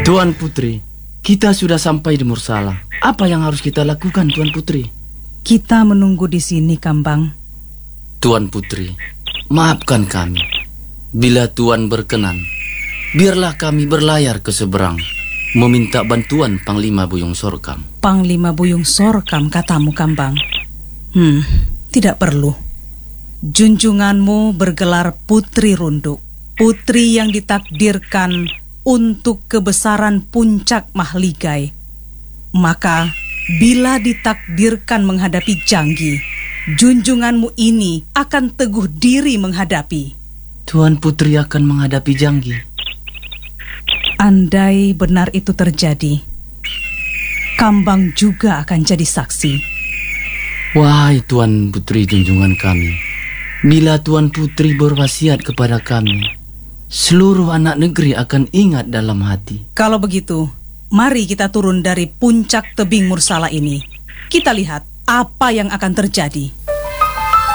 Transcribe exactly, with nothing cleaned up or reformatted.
Tuan Putri, kita sudah sampai di Mursala. Apa yang harus kita lakukan, Tuan Putri? Kita menunggu di sini, Kambang. Tuan Putri, maafkan kami. Bila Tuan berkenan, biarlah kami berlayar ke seberang, meminta bantuan Panglima Buyung Sorkam. Panglima Buyung Sorkam, katamu, Kambang. Hmm, tidak perlu. Junjunganmu bergelar Putri Runduk, putri yang ditakdirkan untuk kebesaran puncak Mahligai. Maka, bila ditakdirkan menghadapi Janggi, junjunganmu ini akan teguh diri menghadapi. Tuan Putri akan menghadapi Janggi. Andai benar itu terjadi, Kambang juga akan jadi saksi. Wahai Tuan Putri junjungan kami, bila Tuan Putri berwasiat kepada kami, seluruh anak negeri akan ingat dalam hati. Kalau begitu, mari kita turun dari puncak tebing Mursala ini. Kita lihat apa yang akan terjadi.